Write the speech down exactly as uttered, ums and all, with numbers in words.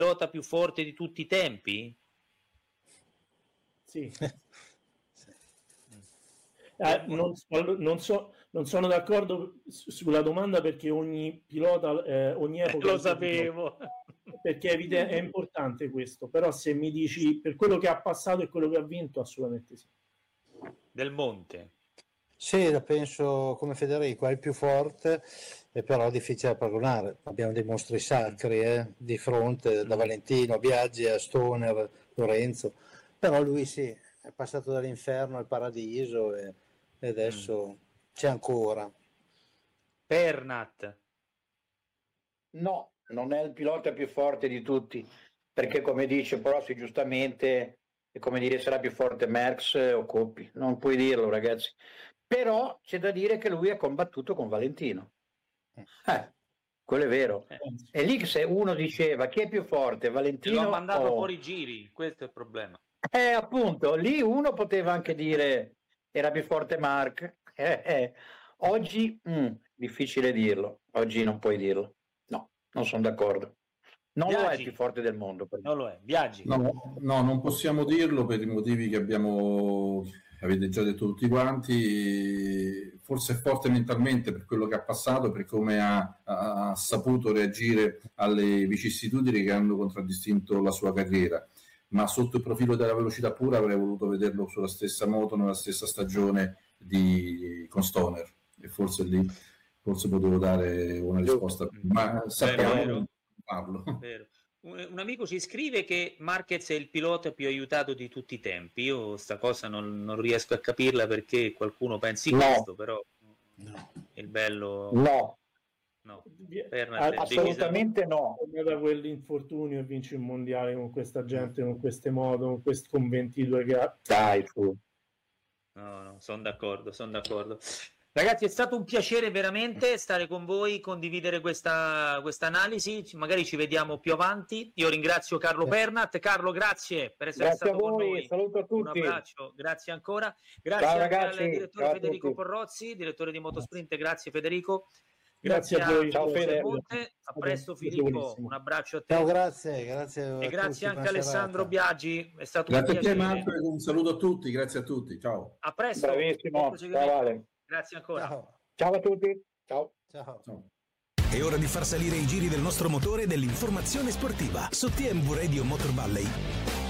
pilota più forte di tutti i tempi? Sì. Eh, non, non, so, non sono d'accordo sulla domanda perché ogni pilota, eh, ogni epoca... Lo sapevo! Perché è, evidente, è importante questo, però se mi dici per quello che ha passato e quello che ha vinto, assolutamente sì. Del Monte? Sì, la penso come Federico, è il più forte, e però è difficile da paragonare. Abbiamo dei mostri sacri eh, di fronte, da Valentino, Biaggi a Stoner, Lorenzo, però lui sì, è passato dall'inferno al paradiso e, e adesso mm. c'è ancora. Pernat? No, non è il pilota più forte di tutti, perché come dice Prossi giustamente, è come dire sarà più forte Merckx o Coppi, non puoi dirlo ragazzi. Però c'è da dire che lui ha combattuto con Valentino. Eh, quello è vero. Eh. E lì se uno diceva chi è più forte, Valentino l'ho mandato o... fuori giri, questo è il problema. Eh, appunto, lì uno poteva anche dire era più forte Mark. Eh, eh. Oggi, mh, difficile dirlo. Oggi non puoi dirlo. No, non sono d'accordo. Non Biaggi. Lo è il più forte del mondo. Non lo è. Biaggi. No, no, non possiamo dirlo per i motivi che abbiamo... avete già detto tutti quanti, forse è forte mentalmente per quello che ha passato, per come ha, ha saputo reagire alle vicissitudini che hanno contraddistinto la sua carriera, ma sotto il profilo della velocità pura avrei voluto vederlo sulla stessa moto, nella stessa stagione di, con Stoner, e forse lì forse potevo dare una risposta, ma sappiamo farlo. Vero. Un amico ci scrive che Marquez è il pilota più aiutato di tutti i tempi. Io sta cosa non, non riesco a capirla perché qualcuno pensi no. questo, però no. il bello no, no. assolutamente no. Da quell'infortunio e vince il mondiale con questa gente, con queste moto, con questi con ventidue che ha. Dai, tu. No, no, sono d'accordo, sono d'accordo. Ragazzi, è stato un piacere veramente stare con voi, condividere questa questa analisi, magari ci vediamo più avanti. Io ringrazio Carlo Pernat. Carlo, grazie per essere grazie stato a voi, con noi. Saluto a tutti. Un abbraccio, grazie ancora. Grazie ciao, anche ragazzi. al direttore ciao Federico Porrozzi, direttore di Motosprint. Grazie Federico. Grazie, grazie a voi. Ciao Fede. A presto Filippo, un abbraccio a te. Ciao, grazie, grazie. E grazie anche a Alessandro Biaggi, è stato grazie un piacere. Grazie a te Marco, un saluto a tutti, grazie a tutti. Ciao. A presto. Bravissimo. Ciao, vale. Grazie ancora. Ciao. Ciao a tutti. Ciao. Ciao. Ciao. È ora di far salire i giri del nostro motore dell'informazione sportiva su T M V Radio Motor Valley.